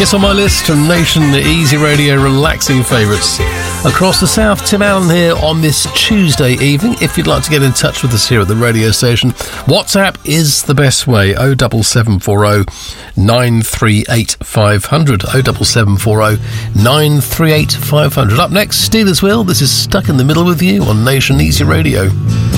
It's on my list from Nation Easy Radio relaxing favourites across the south. Tim Allen here on this Tuesday evening. If you'd like to get in touch with us here at the radio station, WhatsApp is the best way. 07740 938 500. 07740 938 500. Up next, Steelers Wheel. This is Stuck in the Middle with You on Nation Easy Radio.